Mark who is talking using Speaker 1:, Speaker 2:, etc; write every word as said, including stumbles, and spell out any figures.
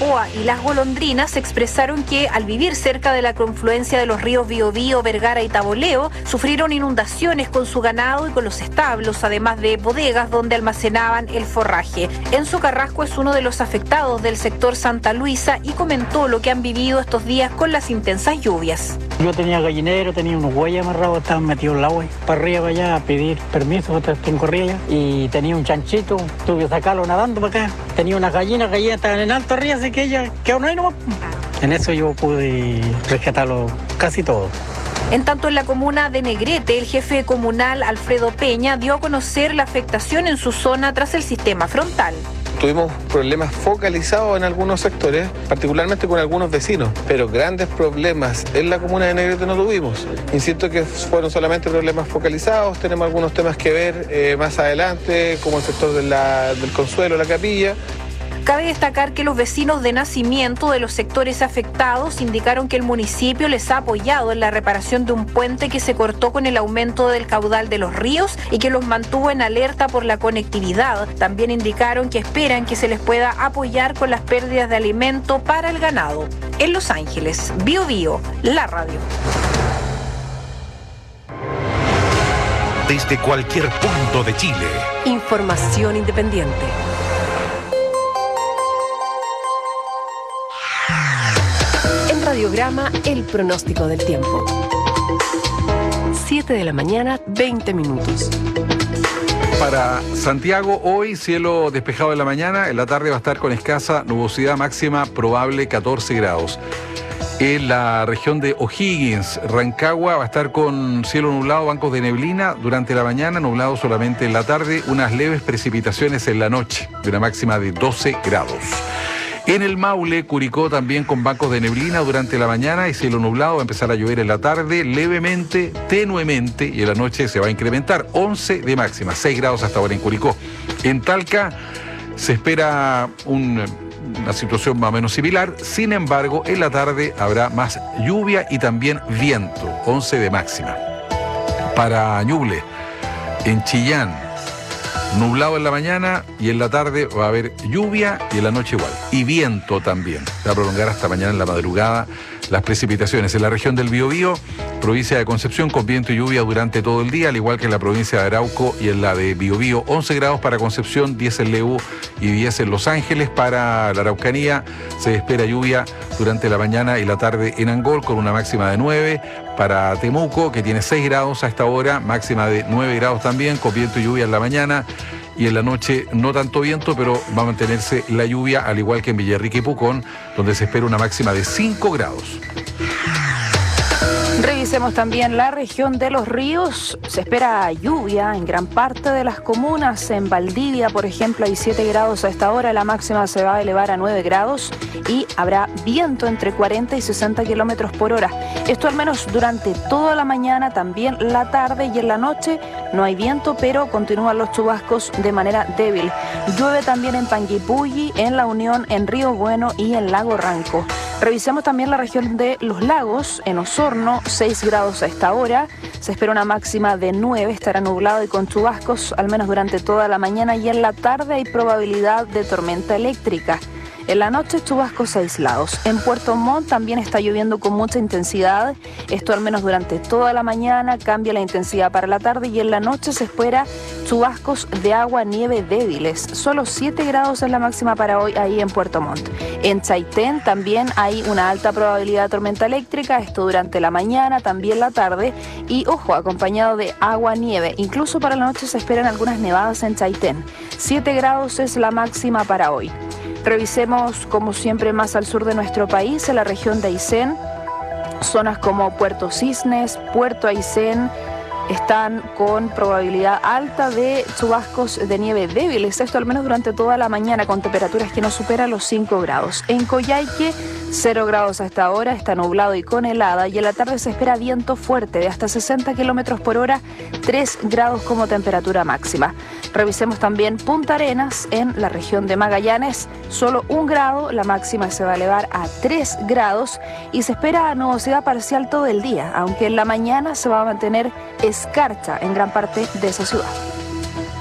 Speaker 1: Poa y Las Golondrinas expresaron que al vivir cerca de la confluencia de los ríos Biobío, Vergara y Taboleo, sufrieron inundaciones con su ganado y con los establos, además de bodegas donde almacenaban el forraje. Enzo Carrasco es uno de los afectados del sector Santa Luisa y comentó lo que han vivido estos días con las intensas lluvias.
Speaker 2: Yo tenía gallinero, tenía unos bueyes amarrados, estaban metidos en el agua, para arriba, para allá, a pedir permiso, en corría, y tenía un chanchito, tuve que sacarlo nadando para acá. Tenía unas gallinas, gallinas estaban en alto arriba, así que ella quedó no hay nomás. En eso yo pude rescatarlo casi todo.
Speaker 1: En tanto, en la comuna de Negrete, el jefe comunal Alfredo Peña dio a conocer la afectación en su zona tras el sistema frontal.
Speaker 3: Tuvimos problemas focalizados en algunos sectores, particularmente con algunos vecinos, pero grandes problemas en la comuna de Negrete no tuvimos. Insisto que fueron solamente problemas focalizados, tenemos algunos temas que ver eh, más adelante, como el sector de la, del Consuelo, la Capilla.
Speaker 1: Cabe destacar que los vecinos de nacimiento de los sectores afectados indicaron que el municipio les ha apoyado en la reparación de un puente que se cortó con el aumento del caudal de los ríos y que los mantuvo en alerta por la conectividad. También indicaron que esperan que se les pueda apoyar con las pérdidas de alimento para el ganado. En Los Ángeles, Bio Bio, la radio.
Speaker 4: Desde cualquier punto de Chile.
Speaker 5: Información independiente. Radiograma, el pronóstico del tiempo. siete de la mañana, veinte minutos.
Speaker 6: Para Santiago, hoy cielo despejado en la mañana, en la tarde va a estar con escasa nubosidad máxima probable catorce grados. En la región de O'Higgins, Rancagua, va a estar con cielo nublado, bancos de neblina durante la mañana, nublado solamente en la tarde, unas leves precipitaciones en la noche, de una máxima de doce grados. En el Maule, Curicó también con bancos de neblina durante la mañana y cielo nublado, va a empezar a llover en la tarde, levemente, tenuemente, y en la noche se va a incrementar, once de máxima, seis grados hasta ahora en Curicó. En Talca se espera un, una situación más o menos similar, sin embargo, en la tarde habrá más lluvia y también viento, once de máxima. Para Ñuble, en Chillán, nublado en la mañana y en la tarde va a haber lluvia y en la noche igual. Y viento también. Se va a prolongar hasta mañana en la madrugada las precipitaciones. En la región del Biobío, provincia de Concepción, con viento y lluvia durante todo el día, al igual que en la provincia de Arauco y en la de Biobío. once grados para Concepción, diez en Lebu y diez en Los Ángeles. Para la Araucanía se espera lluvia durante la mañana y la tarde en Angol, con una máxima de nueve. Para Temuco, que tiene seis grados a esta hora, máxima de nueve grados también, con viento y lluvia en la mañana. Y en la noche no tanto viento, pero va a mantenerse la lluvia, al igual que en Villarrica y Pucón, donde se espera una máxima de cinco grados.
Speaker 7: Revisemos también la región de Los Ríos. Se espera lluvia en gran parte de las comunas. En Valdivia, por ejemplo, hay siete grados a esta hora. La máxima se va a elevar a nueve grados y habrá viento entre cuarenta y sesenta kilómetros por hora. Esto al menos durante toda la mañana, también la tarde y en la noche. No hay viento, pero continúan los chubascos de manera débil. Llueve también en Panguipulli, en La Unión, en Río Bueno y en Lago Ranco. Revisemos también la región de Los Lagos. En Osorno, seis grados a esta hora. Se espera una máxima de nueve. Estará nublado y con chubascos, al menos durante toda la mañana, y en la tarde hay probabilidad de tormenta eléctrica. En la noche, chubascos aislados. En Puerto Montt también está lloviendo con mucha intensidad. Esto al menos durante toda la mañana, cambia la intensidad para la tarde y en la noche se espera chubascos de agua, nieve débiles. Solo siete grados es la máxima para hoy ahí en Puerto Montt. En Chaitén también hay una alta probabilidad de tormenta eléctrica, esto durante la mañana, también la tarde y, ojo, acompañado de agua, nieve. Incluso para la noche se esperan algunas nevadas en Chaitén. siete grados es la máxima para hoy. Revisemos, como siempre, más al sur de nuestro país, en la región de Aysén. Zonas como Puerto Cisnes, Puerto Aysén, están con probabilidad alta de chubascos de nieve débiles, esto al menos durante toda la mañana, con temperaturas que no superan los cinco grados. En Coyhaique, cero grados hasta ahora, está nublado y con helada, y en la tarde se espera viento fuerte de hasta sesenta kilómetros por hora, tres grados como temperatura máxima. Revisemos también Punta Arenas, en la región de Magallanes, solo un grado, la máxima se va a elevar a tres grados y se espera nubosidad parcial todo el día, aunque en la mañana se va a mantener escarcha en gran parte de esa ciudad.